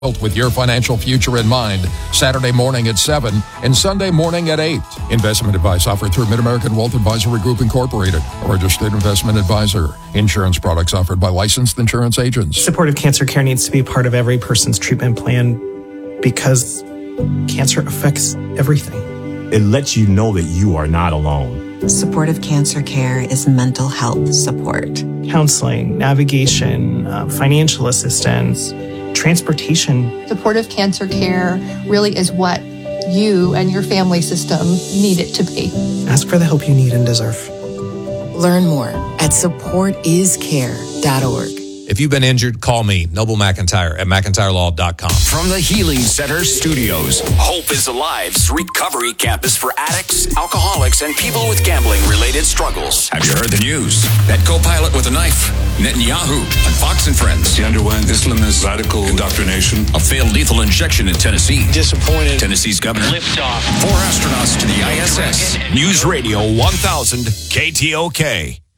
with your financial future in mind. Saturday morning at 7 and Sunday morning at 8. Investment advice offered through Mid-American Wealth Advisory Group Incorporated, a registered investment advisor. Insurance products offered by licensed insurance agents. Supportive cancer care needs to be part of every person's treatment plan because cancer affects everything. It lets you know that you are not alone. Supportive cancer care is mental health support. Counseling, navigation, financial assistance, transportation. Supportive cancer care really is what you and your family system need it to be. Ask for the help you need and deserve. Learn more at supportiscare.org. If you've been injured, call me, Noble McIntyre at McIntyreLaw.com. From the Healing Center Studios, Hope is Alive's recovery campus for addicts, alcoholics, and people with gambling-related struggles. Have you heard the news? That co-pilot with a knife, Netanyahu, on Fox and Friends. He underwent Islamist radical indoctrination. A failed lethal injection in Tennessee. Disappointed. Tennessee's governor. Liftoff. 4 astronauts to the ISS. News Radio 1000 KTOK.